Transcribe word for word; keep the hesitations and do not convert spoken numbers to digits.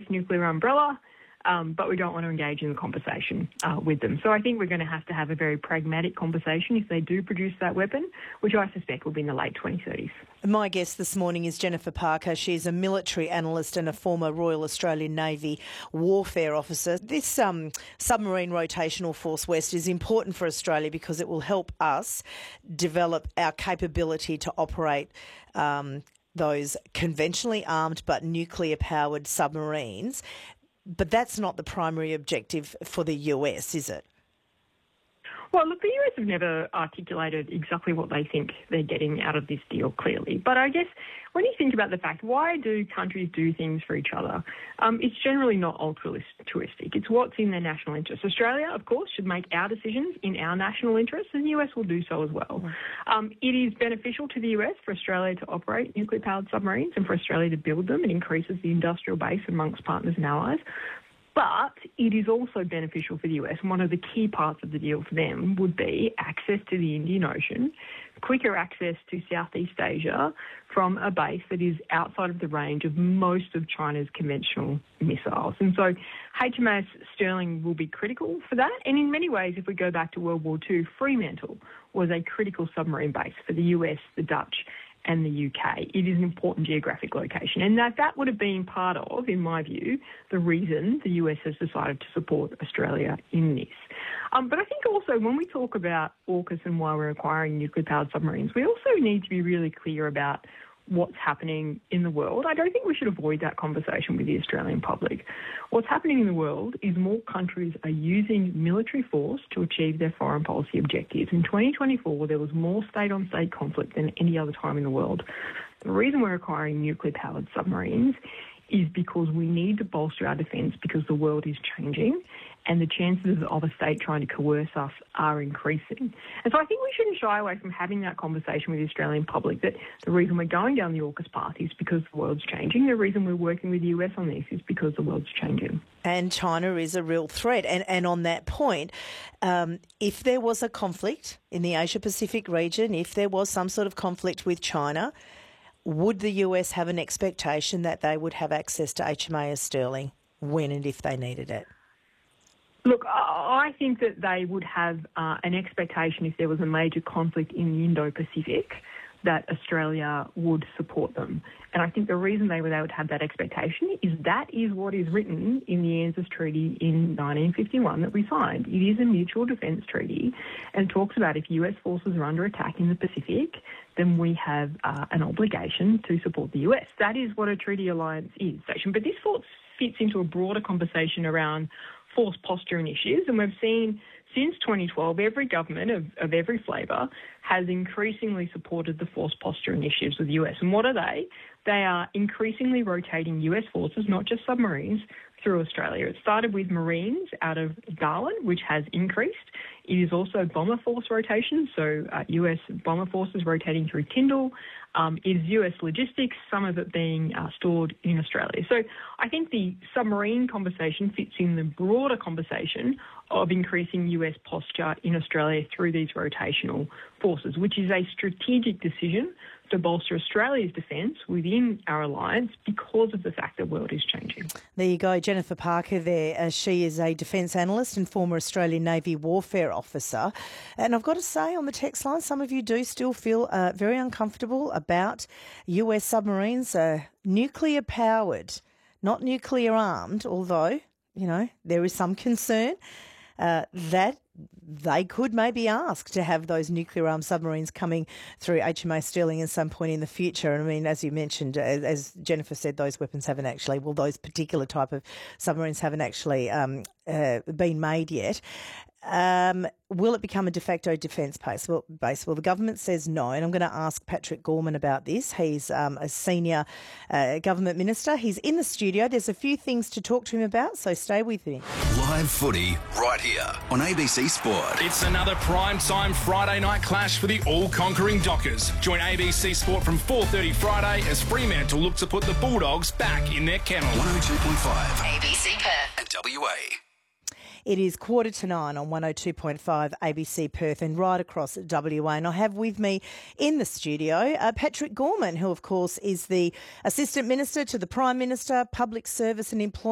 nuclear umbrella, um, but we don't want to engage in the conversation uh, with them. So I think we're going to have to have a very pragmatic conversation if they do produce that weapon, which I suspect will be in the late twenty thirties. My guest this morning is Jennifer Parker. She's a military analyst and a former Royal Australian Navy warfare officer. This um, submarine rotational force West is important for Australia because it will help us develop our capability to operate um, those conventionally armed but nuclear-powered submarines. But that's not the primary objective for the U S, is it? Well, look, the U S have never articulated exactly what they think they're getting out of this deal clearly. But I guess when you think about the fact, why do countries do things for each other? Um, it's generally not altruistic. It's what's in their national interest. Australia, of course, should make our decisions in our national interest, and the U S will do so as well. Um, it is beneficial to the U S for Australia to operate nuclear-powered submarines and for Australia to build them. It increases the industrial base amongst partners and allies. But it is also beneficial for the U S, and one of the key parts of the deal for them would be access to the Indian Ocean, quicker access to Southeast Asia from a base that is outside of the range of most of China's conventional missiles. And so H M A S Sterling will be critical for that. And in many ways, if we go back to World War Two, Fremantle was a critical submarine base for the U S, the Dutch, and the U K. It is an important geographic location. And that, that would have been part of, in my view, the reason the U S has decided to support Australia in this. Um, but I think also when we talk about AUKUS and why we're acquiring nuclear-powered submarines, we also need to be really clear about what's happening in the world. I don't think we should avoid that conversation with the Australian public. What's happening in the world is more countries are using military force to achieve their foreign policy objectives. In twenty twenty-four, there was more state-on-state conflict than any other time in the world. The reason we're acquiring nuclear-powered submarines is because we need to bolster our defence because the world is changing and the chances of a state trying to coerce us are increasing. And so I think we shouldn't shy away from having that conversation with the Australian public that the reason we're going down the AUKUS path is because the world's changing. The reason we're working with the U S on this is because the world's changing. And China is a real threat. And, and on that point, um, if there was a conflict in the Asia-Pacific region, if there was some sort of conflict with China, would the U S have an expectation that they would have access to H M A S Sterling when and if they needed it? Look, I think that they would have uh, an expectation if there was a major conflict in the Indo-Pacific that Australia would support them. And I think the reason they would, they would have that expectation is that is what is written in the ANZUS Treaty in nineteen fifty-one that we signed. It is a mutual defence treaty and talks about if U S forces are under attack in the Pacific, then we have uh, an obligation to support the U S. That is what a treaty alliance is. But this fits into a broader conversation around force posture initiatives, and we've seen since twenty twelve, every government of, of every flavour has increasingly supported the force posture initiatives of the U S. And what are they? They are increasingly rotating U S forces, not just submarines, through Australia. It started with Marines out of Darwin, which has increased. It is also bomber force rotation, so uh, U S bomber forces rotating through Tyndall. Um, is U S logistics, some of it being uh, stored in Australia. So I think the submarine conversation fits in the broader conversation of increasing U S posture in Australia through these rotational forces, which is a strategic decision to bolster Australia's defence within our alliance because of the fact the world is changing. There you go, Jennifer Parker there. Uh, she is a defence analyst and former Australian Navy warfare officer. And I've got to say on the text line, some of you do still feel uh, very uncomfortable about U S submarines, uh, nuclear-powered, not nuclear-armed, although, you know, there is some concern uh, that they could maybe ask to have those nuclear-armed submarines coming through H M A S Sterling at some point in the future. And I mean, as you mentioned, as, as Jennifer said, those weapons haven't actually, well, those particular type of submarines haven't actually um, uh, been made yet. Um, will it become a de facto defence base? Well, base? Well, the government says no, and I'm going to ask Patrick Gorman about this. He's um, a senior uh, government minister. He's in the studio. There's a few things to talk to him about, so stay with me. Live footy right here on A B C Sport. It's another prime-time Friday night clash for the all-conquering Dockers. Join A B C Sport from four thirty Friday as Fremantle look to put the Bulldogs back in their kennel. one oh two point five A B C Perth and W A. It is quarter to nine on one oh two point five A B C Perth and right across W A. And I have with me in the studio uh, Patrick Gorman, who, of course, is the Assistant Minister to the Prime Minister, Public Service and Employment.